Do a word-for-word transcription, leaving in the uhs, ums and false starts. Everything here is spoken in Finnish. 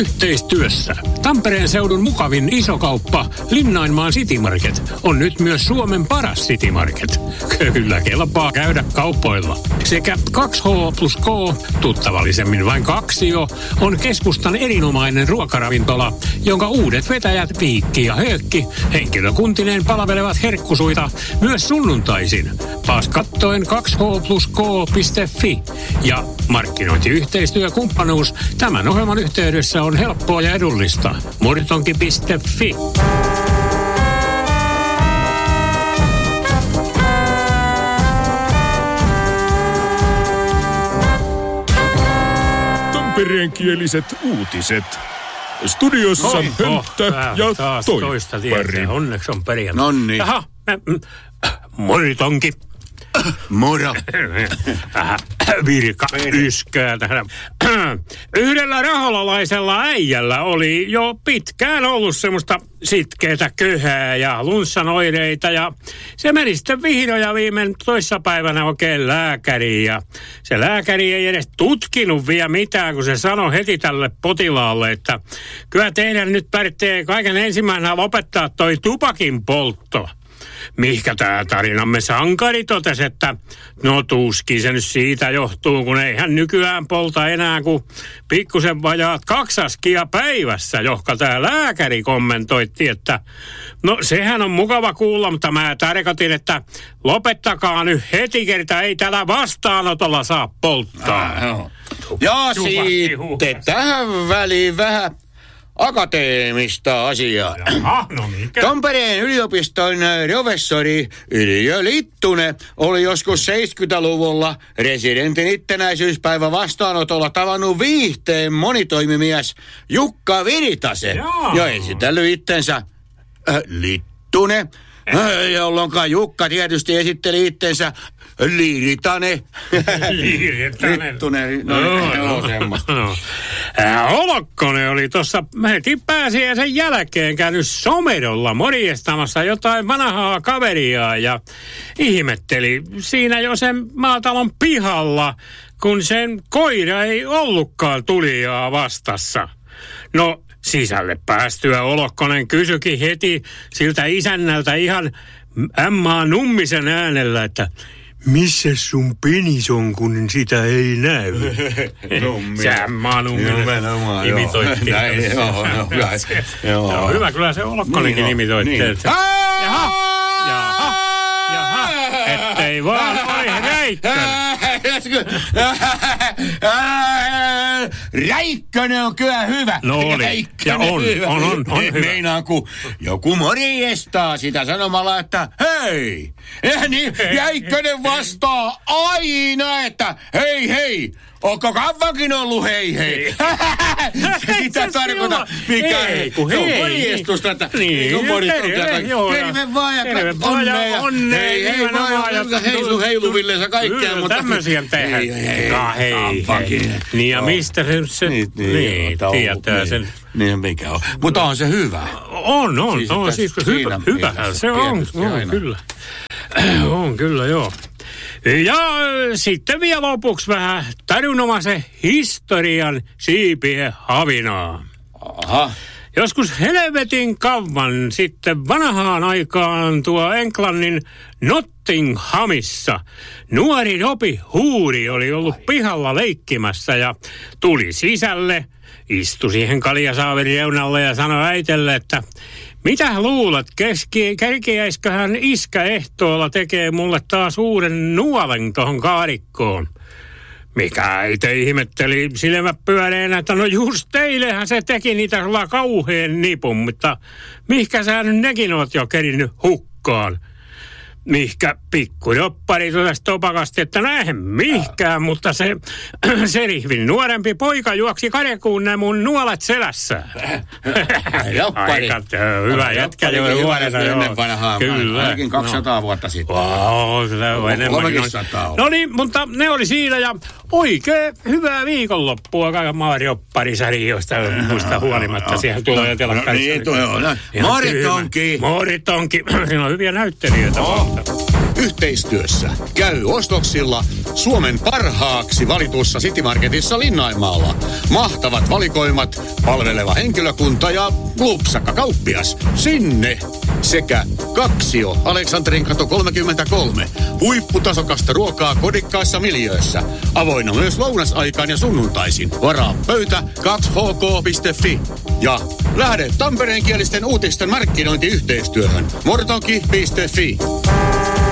yhteistyössä. Tampereen seudun mukavin isokauppa Linnainmaan City Market on nyt myös Suomen paras City Market. Kyllä kelpaa käydä kaupoilla. Sekä kaksi H plus K, tuttavallisemmin vain kaksio, on keskustan erinomainen ruokaravintola, jonka uudet vetäjät Viikki ja Höökki henkilökuntineen palvelevat herkkusuita myös sunnuntaisin. Paas kattoen kaksi H plus K piste fi ja markkinointiyhteistyökumppanuus tämän ohjelman yhteydessä on helppoa ja edullista. Murtonki piste fi. Tampereenkieliset uutiset. Studiossa Oi, Hönttä oh, ja taas toista Toippari. Onneksi on perjantai. Nonni. Jaha, monitonki. Moro. Virka yskää tähän. Yhdellä raholalaisella äijällä oli jo pitkään ollut semmoista sitkeätä köhää ja lunssanoireita ja se meni sitten vihdoin ja viimein toissapäivänä oikein lääkäriin ja se lääkäri ei edes tutkinut vielä mitään, kun se sanoi heti tälle potilaalle, että kyllä teidän nyt tarvitsee kaiken ensimmäisenä lopettaa toi tupakin poltto. Mihkä tämä tarinamme sankari totesi, että no tuskin se nyt siitä johtuu, kun eihän nykyään polta enää kuin pikkusen vajaat kaksaskia päivässä, johka tämä lääkäri kommentoitti, että no sehän on mukava kuulla, mutta mä tarkoitin, että lopettakaa nyt heti kertaa, ei tällä vastaanotolla saa polttaa. Ah, no. Ja sitten tähän väliin vähän akateemista asiaa. Jaha, no mikä? Tampereen yliopiston professori Yrjö Littunen oli joskus seitsemänkymmentäluvulla residentin itsenäisyyspäivä vastaanotolla tavannut viihteen monitoimimies Jukka Virtasen. Jaa. Ja esitellyt itsensä äh, Littunen, äh, jolloinka Jukka tietysti esitteli itsensä Liiritanen. Liiritanen. Littunen, no, no, no, no semmoista. No. Olokkonen oli tuossa heti pääsiäisen jälkeen käynyt Somerolla morjestamassa jotain vanhaa kaveriaa ja ihmetteli siinä jo sen maatalon pihalla, kun sen koira ei ollutkaan tulijaa vastassa. No sisälle päästyä Olokkonen kysyikin heti siltä isännältä ihan Emma Nummisen äänellä, että missä sun penis on, kun sitä ei näy? Se Emma Numminen imitoitti. Näin, joo, joo, joo. Joo, hyvä, kyllä se Olokkonenkin niin, imitoitti. niin. Jaha, jaha, jaha, ettei vaan oli Räikkönen. Räikkönen on kyllä hyvä. No oli, ja on, on, on, on hyvä. Meinaan, kun joku morjestaa sitä sanomalla, että hei. Ja niin Räikkönen vastaa aina, että hei, hei. Onko kauankin ollut hei hei? Sitä tarkoita, mikä ei. Se on morjestusta, että niin on morjestusta. Terve vaan ja onnea ja hei hei vaan ja heilu heiluvilleensa kaikkea. Tämmöisiä tehdään. Hei hei. Niin ja mistä se se niin tietää sen. Niin mikä on. Mutta on se hyvä. On, on. On siis hyvähän se on. On kyllä. On kyllä, joo. Ja sitten vielä lopuksi vähän tarunomaisen historian siipien havinaa. Aha. Joskus helvetin kauan sitten vanhaan aikaan tuo Englannin Nottinghamissa nuori Robi Huuri oli ollut pihalla leikkimässä ja tuli sisälle, istui siihen kaljasaaven reunalle ja sanoi äitelle, että mitä luulet, keski, kerkiäisköhän iskä ehtoolla tekee mulle taas uuden nuolen tohon kaarikkoon? Mikä äiti ihmetteli silmät pyöreänä, että no just teillehän se teki niitä sulla kauheen nipun, mutta mihkä sä nyt nekin oot jo kerinnyt hukkaan? Mihkä pikkujoppari tuli topakasti, että näin mihkään, mutta se, se rihvin nuorempi poika juoksi karekuun ne mun nuolet selässä. Joppari. Aika hyvä jätkä jo nuorena. Ennen vanhaa, kyllä. ainakin kaksisataa no. vuotta sitten. Wow, sitä on enemmänkin. No niin, mutta ne oli siinä ja oikein hyvää viikonloppua Maarioppari sarjoista muista huolimatta. Siellä tulee telakkarissa. No niin, tuo on. Moritonki. Moritonki. Siinä on hyviä näyttelijöitä. Yhteistyössä käy ostoksilla Suomen parhaaksi valitussa City Marketissa Linnainmaalla. Mahtavat valikoimat, palveleva henkilökunta ja lupsakka kauppias. Sinne! Sekä Kaksio, Aleksanterin katu kolmekymmentäkolme. Huipputasokasta ruokaa kodikkaissa miljöössä. Avoinna myös lounasaikaan ja sunnuntaisin. Varaa pöytä kaksi h k piste f i. Ja lähde tampereenkielisten uutisten markkinointiyhteistyöhön. mortonki piste f i.